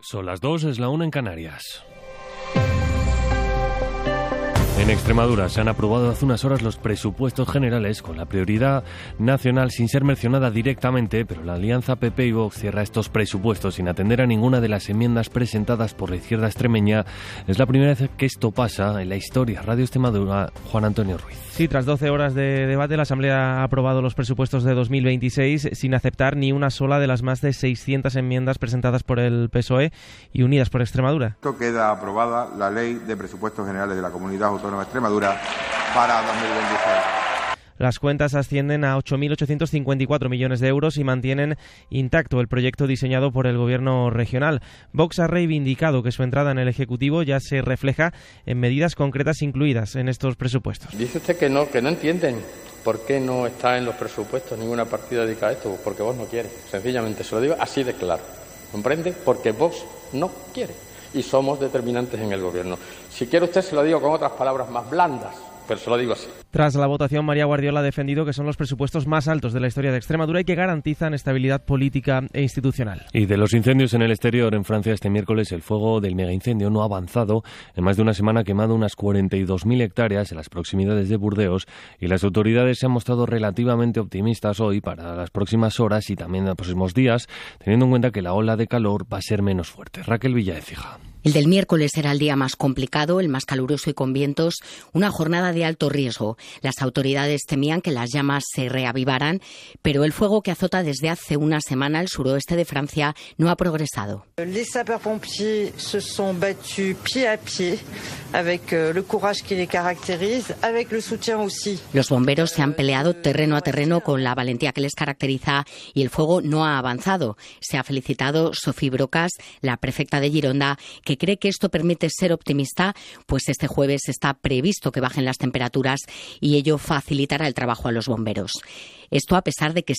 Son las 2, es la 1 en Canarias. En Extremadura se han aprobado hace unas horas los presupuestos generales con la prioridad nacional sin ser mencionada directamente, pero la alianza PP y Vox cierra estos presupuestos sin atender a ninguna de las enmiendas presentadas por la izquierda extremeña. Es la primera vez que esto pasa en la historia. Radio Extremadura, Juan Antonio Ruiz. Sí, tras 12 horas de debate, la Asamblea ha aprobado los presupuestos de 2026 sin aceptar ni una sola de las más de 600 enmiendas presentadas por el PSOE y Unidas por Extremadura. Esto queda aprobada la Ley de Presupuestos Generales de la Comunidad Autónoma de Extremadura para 2026. Las cuentas ascienden a 8.854 millones de euros y mantienen intacto el proyecto diseñado por el Gobierno regional. Vox ha reivindicado que su entrada en el Ejecutivo ya se refleja en medidas concretas incluidas en estos presupuestos. Dice usted que no entienden por qué no está en los presupuestos ninguna partida dedicada a esto, porque Vox no quiere. Sencillamente se lo digo así de claro. ¿Comprende? Porque Vox no quiere. Y somos determinantes en el Gobierno. Si quiere usted se lo digo con otras palabras más blandas, pero se lo digo así. Tras la votación, María Guardiola ha defendido que son los presupuestos más altos de la historia de Extremadura y que garantizan estabilidad política e institucional. Y de los incendios en el exterior, en Francia este miércoles el fuego del megaincendio no ha avanzado. En más de una semana ha quemado unas 42.000 hectáreas en las proximidades de Burdeos y las autoridades se han mostrado relativamente optimistas hoy para las próximas horas y también los próximos días, teniendo en cuenta que la ola de calor va a ser menos fuerte. Raquel Villaécija. El del miércoles era el día más complicado, el más caluroso y con vientos, una jornada de alto riesgo. Las autoridades temían que las llamas se reavivaran, pero el fuego que azota desde hace una semana el suroeste de Francia no ha progresado. Les sapeurs-pompiers se sont battus pied à pied avec le courage qui les caractérise, avec le soutien aussi. Los bomberos se han peleado terreno a terreno con la valentía que les caracteriza y el fuego no ha avanzado. Se ha felicitado Sophie Brocas, la prefecta de Gironda, que cree que esto permite ser optimista, pues este jueves está previsto que bajen las temperaturas y ello facilitará el trabajo a los bomberos. Esto a pesar de que